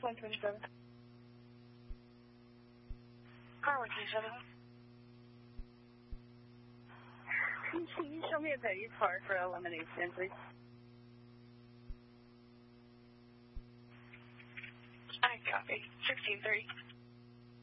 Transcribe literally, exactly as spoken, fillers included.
one twenty-seven. Car one twenty-seven. Can you show me a Peggy car for a lemonade stand, please? I copy. sixteen three.